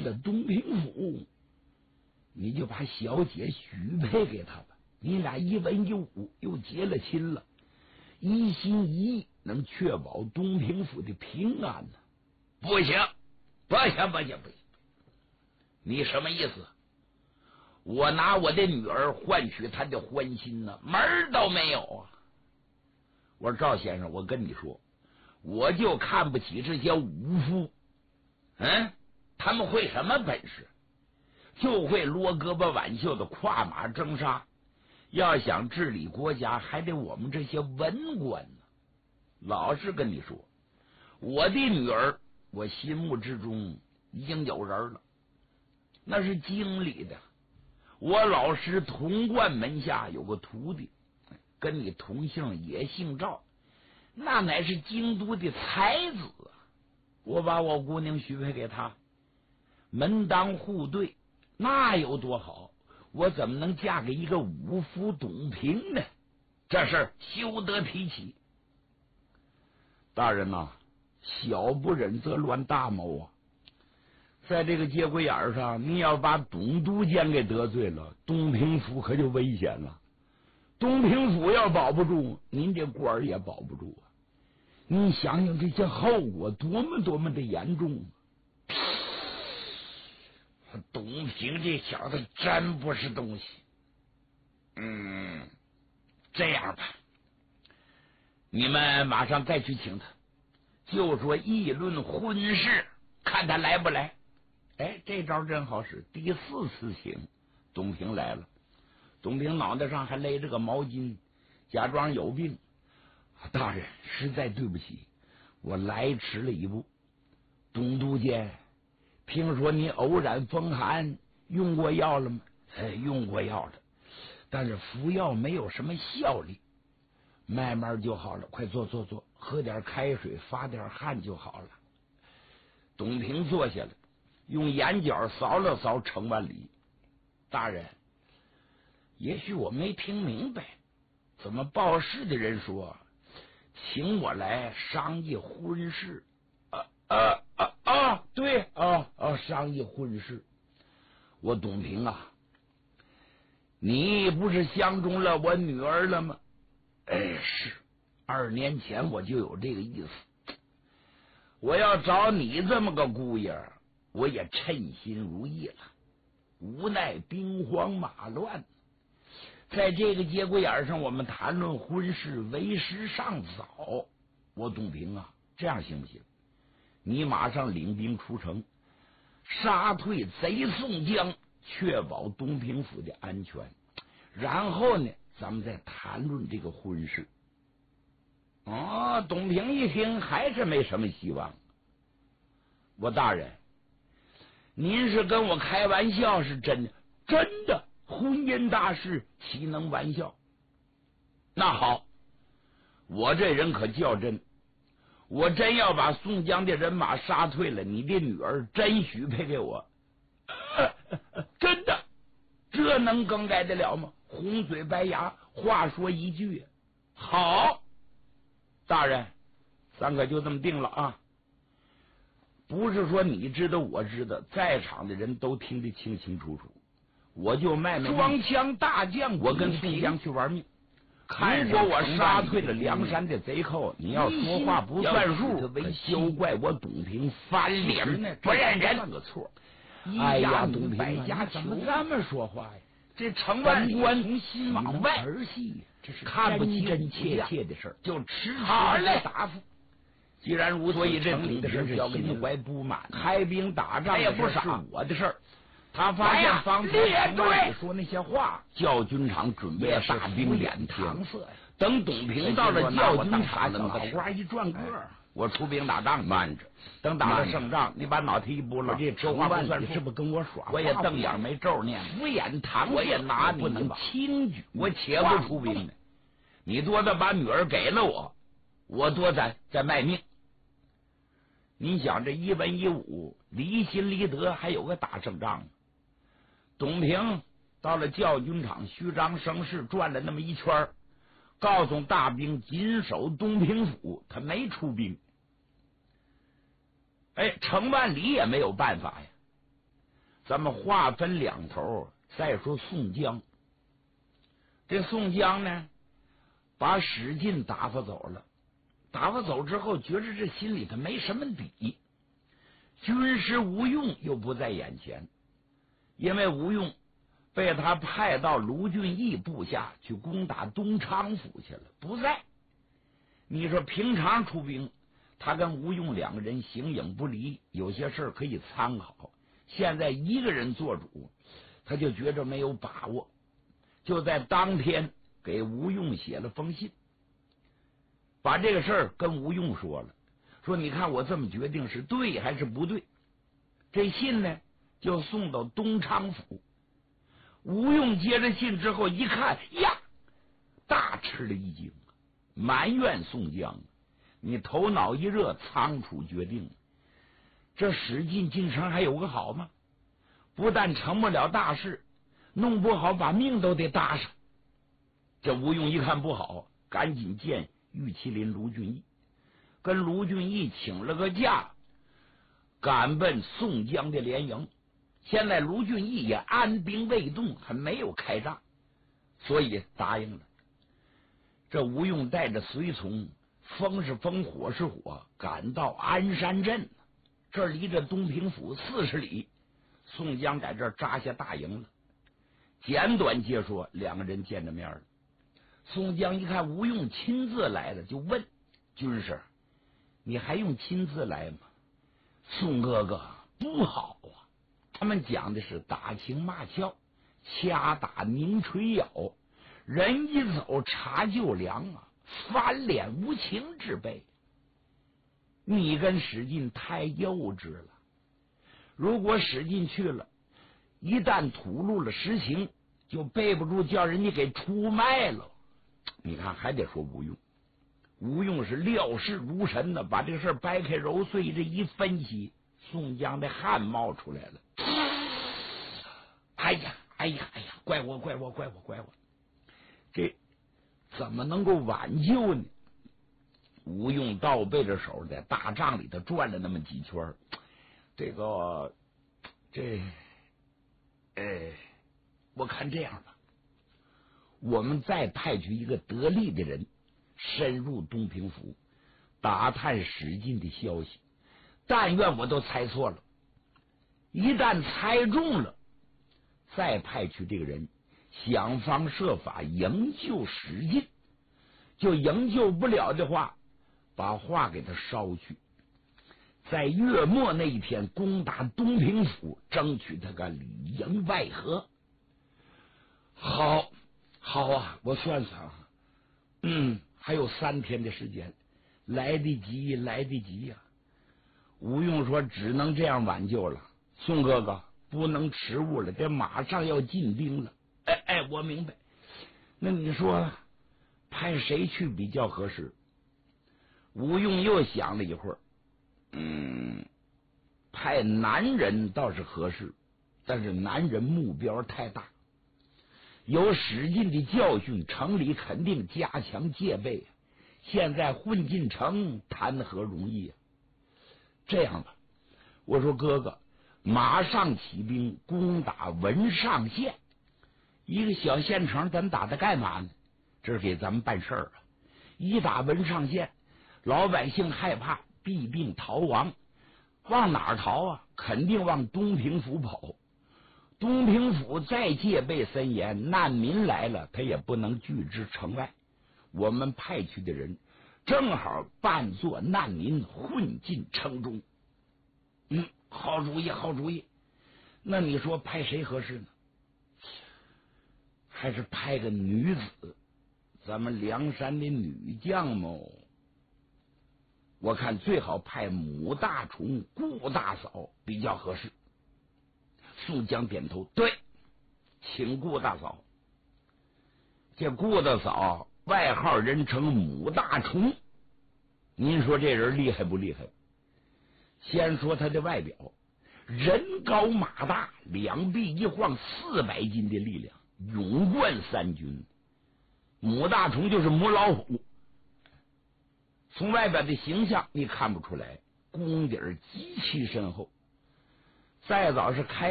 了东平府，你就把小姐许配给他吧，你俩一文一武，又结了亲了，一心一意能确保东平府的平安呢。 不行，不行！你什么意思？我拿我的女儿换取他的欢心呢，门儿都没有啊！我说赵先生，我跟你说，我就看不起这些武夫。他们会什么本事？就会撸胳膊挽袖的跨马征沙。要想治理国家，还得我们这些文官呢。老实跟你说，我的女儿，我心目之中已经有人了，那是京里的。我老师童贯门下有个徒弟，跟你同姓，也姓赵，那乃是京都的才子。我把我姑娘许配给他，门当户对，那有多好？我怎么能嫁给一个武夫董平呢？这事休得提起。大人呐，小不忍则乱大谋啊！在这个节骨眼上，你要把董督监给得罪了，东平府可就危险了。东平府要保不住，您这官儿也保不住啊！你想想这些后果多么的严重啊！ 董平这小子真不是东西。这样吧，你们马上再去请他，就说议论婚事，看他来不来。这招真好使。第4次请，董平来了。董平脑袋上还勒着个毛巾，假装有病。大人，实在对不起，我来迟了一步。董督监，听说你偶然风寒，用过药了吗？用过药了，但是服药没有什么效力，慢慢就好了。快坐，喝点开水，发点汗就好了。董平坐下来，用眼角扫了扫程万里。大人，也许我没听明白，怎么报事的人说请我来商议婚事？对，商议婚事。我董平啊，你不是相中了我女儿了吗？是，2年前我就有这个意思。我要找你这么个姑爷，我也称心如意了。无奈兵荒马乱，在这个节骨眼上，我们谈论婚事为时尚早。我董平啊，这样行不行？你马上领兵出城，杀退贼宋江，确保东平府的安全。然后呢，咱们再谈论这个婚事。董平一听还是没什么希望。我大人，您是跟我开玩笑是真的？真的，婚姻大事岂能玩笑？那好，我这人可较真，我真要把宋江的人马杀退了，你的女儿真许配给我。真的，这能更改得了吗？红嘴白牙，话说一句。好，大人，咱可就这么定了啊！不是说你知道我知道，在场的人都听得清清楚楚。我就卖双枪大将，我跟宋江去玩命。如果我杀退了梁山的贼寇，你要说话不算数，休怪我董平翻脸不认人。个错。哎呀，董平，百家怎么这么说话呀？这程万里从心往外儿戏，这是看不起真切的事儿，就迟迟的答复。既然如此，所以这董平是心怀不满，开兵打仗也不傻，是我的事儿。他发现方才程万里说那些话，教军场准备大兵掩搪塞呀。等董平到了教军场，脑瓜一转个，我出兵打仗，慢着。等打了胜仗，你把脑袋一拨了，这说话不算数，是不是跟我耍？我也瞪眼没咒念，敷衍搪塞，我也拿你不能轻举，我且不出兵呢。你多的把女儿给了我，我多攒再卖命。你想这一文一武，离心离德，还有个打胜仗。董平到了教军场，虚张声势转了那么一圈，告诉大兵紧守东平府，他没出兵。程万里也没有办法呀。 咱们划分两头。再说宋江，这宋江呢，把史进打发走了。打发走之后，觉着这心里头没什么底。军师吴用又不在眼前，因为吴用被他派到卢俊义部下去攻打东昌府去了，不在。你说平常出兵，他跟吴用两个人形影不离，有些事可以参考。现在一个人做主，他就觉着没有把握，就在当天给吴用写了封信，把这个事儿跟吴用说了，说你看我这么决定是对还是不对？这信呢就送到东昌府。吴用接着信之后一看呀，大吃了一惊，埋怨宋江，你头脑一热，仓促决定，这史进进城还有个好吗？不但成不了大事，弄不好把命都得搭上。这吴用一看不好，赶紧见玉麒麟卢俊义，跟卢俊义请了个假，赶奔宋江的连营。现在卢俊义也安兵未动，还没有开仗，所以答应了。这吴用带着随从，风是风，火是火，赶到鞍山镇，这离着东平府40里。宋江在这儿扎下大营了。简短截说，两个人见着面了。宋江一看吴用亲自来了，就问军师：“你还用亲自来吗？”宋哥哥不好啊，他们讲的是打情骂俏，掐打明锤咬，人一走茶就凉啊，翻脸无情之辈。你跟史进太幼稚了。如果史进去了，一旦吐露了实情，就背不住叫人家给出卖了。你看，还得说吴用，吴用是料事如神的，把这个事掰开揉碎，这一分析，宋江的汗冒出来了。哎呀，怪我，这怎么能够挽救呢？吴用倒背着手在大帐里头转了那么几圈，我看这样吧，我们再派去一个得力的人深入东平府，打探史进的消息。但愿我都猜错了，一旦猜中了，再派去这个人想方设法营救史进。就营救不了的话，把话给他捎去，在月末那一天攻打东平府，争取他个里应外合。好啊，我算算啊，还有3天的时间，来得及呀。吴用说只能这样挽救了，宋哥哥不能迟误了，这马上要进兵了。我明白。那你说派谁去比较合适？吴用又想了一会儿，派男人倒是合适，但是男人目标太大，有史进的教训，城里肯定加强戒备。现在混进城谈何容易啊！这样吧，我说哥哥，马上起兵攻打文上县，一个小县城，咱打它干嘛呢？这是给咱们办事儿啊！一打文上县，老百姓害怕，弊病逃亡，往哪儿逃啊？肯定往东平府跑。东平府再戒备森严，难民来了，他也不能拒之城外。我们派去的人正好扮作难民，混进城中。好主意。那你说派谁合适呢？还是派个女子，咱们梁山的女将吗？我看最好派母大虫顾大嫂比较合适。宋江点头，对，请顾大嫂。这顾大嫂外号人称母大虫，您说这人厉害不厉害？先说他的外表，人高马大，两臂一晃400斤的力量，勇冠3军。母大虫就是母老虎，从外表的形象你看不出来，功底极其深厚。再早是开